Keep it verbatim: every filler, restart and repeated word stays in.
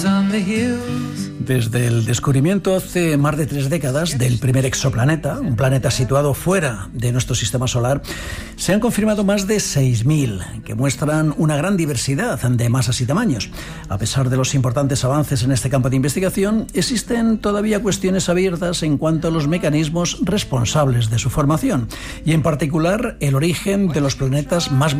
Desde el descubrimiento hace más de tres décadas del primer exoplaneta, un planeta situado fuera de nuestro sistema solar, se han confirmado más de seis mil, que muestran una gran diversidad de masas y tamaños. A pesar de los importantes avances en este campo de investigación, existen todavía cuestiones abiertas en cuanto a los mecanismos responsables de su formación, y en particular el origen de los planetas más